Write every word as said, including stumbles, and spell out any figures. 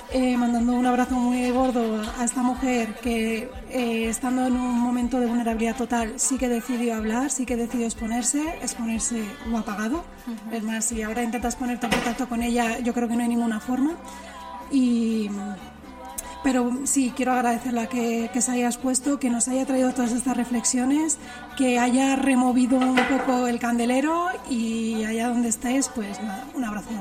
eh, mandando un abrazo muy gordo a esta mujer que, eh, estando en un momento de vulnerabilidad total, sí que decidió hablar, sí que decidió exponerse, exponerse lo ha pagado. Uh-huh. Es más, si ahora intentas ponerte en contacto con ella, yo creo que no hay ninguna forma. Y... Pero sí, quiero agradecerle que, que se haya expuesto, que nos haya traído todas estas reflexiones, que haya removido un poco el candelero y allá donde estéis, pues nada, un abrazo.